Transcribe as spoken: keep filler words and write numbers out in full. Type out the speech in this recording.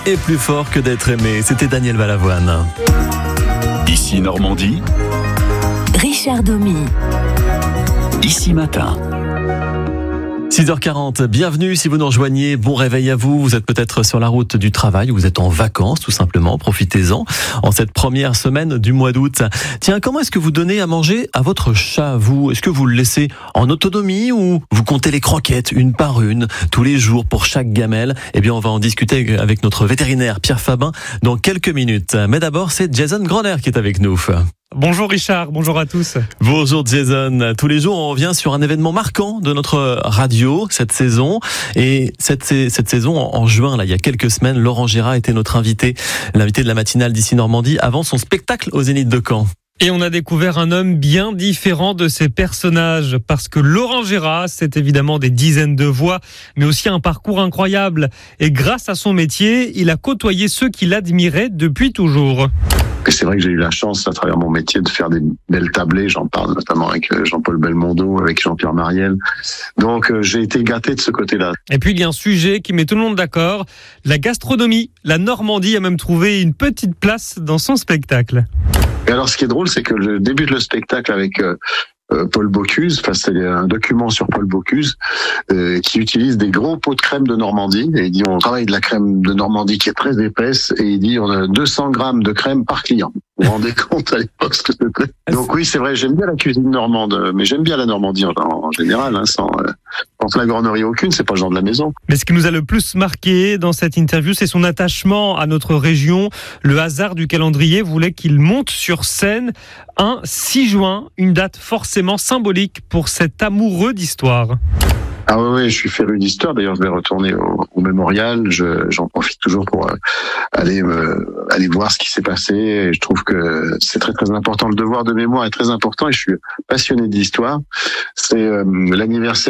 Et plus fort que d'être aimé, c'était Daniel Balavoine. Ici Normandie, Richard Domy. Ici Matin. six heures quarante, bienvenue si vous nous rejoignez, bon réveil à vous, vous êtes peut-être sur la route du travail, ou vous êtes en vacances tout simplement, profitez-en en cette première semaine du mois d'août. Tiens, comment est-ce que vous donnez à manger à votre chat, vous ? Est-ce que vous le laissez en autonomie ou vous comptez les croquettes une par une tous les jours pour chaque gamelle ? Eh bien on va en discuter avec notre vétérinaire Pierre Fabin dans quelques minutes. Mais d'abord c'est Jason Groner qui est avec nous. Bonjour Richard, bonjour à tous. Bonjour Jason. Tous les jours, on revient sur un événement marquant de notre radio cette saison. Et cette, cette saison, en juin, là, il y a quelques semaines, Laurent Gérard était notre invité, l'invité de la matinale d'Ici Normandie, avant son spectacle au Zénith de Caen. Et on a découvert un homme bien différent de ses personnages, parce que Laurent Gérard, c'est évidemment des dizaines de voix, mais aussi un parcours incroyable. Et grâce à son métier, il a côtoyé ceux qui l'admiraient depuis toujours. Et c'est vrai que j'ai eu la chance, à travers mon métier, de faire des belles tablées. J'en parle notamment avec Jean-Paul Belmondo, avec Jean-Pierre Mariel. Donc, euh, j'ai été gâté de ce côté-là. Et puis, il y a un sujet qui met tout le monde d'accord. La gastronomie. La Normandie a même trouvé une petite place dans son spectacle. Et alors, ce qui est drôle, c'est que je débute le spectacle avec euh, euh, Paul Bocuse. Enfin, c'est un document sur Paul Bocuse euh, qui utilise des gros pots de crème de Normandie. Et il dit, on travaille de la crème de Normandie qui est très épaisse. Et il dit, on a deux cents grammes de crème par client. Vous vous rendez compte à l'époque ce que c'était ? Donc oui, c'est vrai, j'aime bien la cuisine normande, mais j'aime bien la Normandie en, en général, hein, sans, euh, sans flagornerie aucune, c'est pas le genre de la maison. Mais ce qui nous a le plus marqué dans cette interview, c'est son attachement à notre région. Le hasard du calendrier voulait qu'il monte sur scène un six juin, une date forcément symbolique pour cet amoureux d'histoire. Ah oui, oui, je suis féru d'histoire. D'ailleurs, je vais retourner au, au mémorial. Je, j'en profite toujours pour euh, aller me, aller voir ce qui s'est passé. Et je trouve que c'est très très important. Le devoir de mémoire est très important. Et je suis passionné d'histoire. C'est euh, l'anniversaire